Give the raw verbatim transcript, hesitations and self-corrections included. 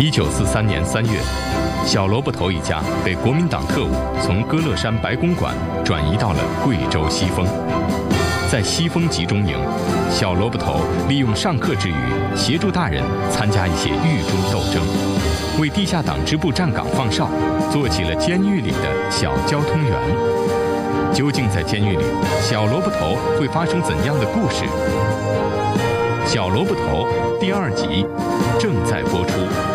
一九四三年三月，小萝卜头一家被国民党特务从歌乐山白公馆转移到了贵州西丰。在西丰集中营，小萝卜头利用上课之余，协助大人参加一些狱中斗争，为地下党支部站岗放哨，做起了监狱里的小交通员。究竟在监狱里，小萝卜头会发生怎样的故事？小萝卜头第二集正在播出。